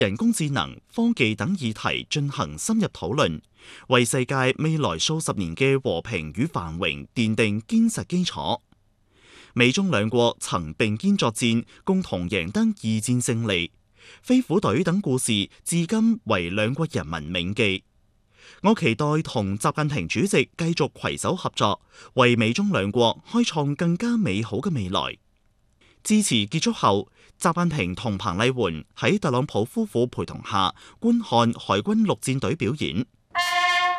人工智能、科技等議題進行深入討論，為世界未來數十年嘅和平與繁榮奠定堅實基礎。美中兩國曾並肩作戰，共同贏得二戰勝利。飛虎隊等故事至今為兩國人民銘記。我期待同習近平主席繼續攜手合作，為美中兩國開創更加美好嘅未來。致辭結束後，習近平同彭麗媛喺特朗普夫婦陪同下觀看海軍陸戰隊表演。